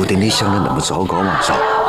得你想的那么糟糕嘛，是吧？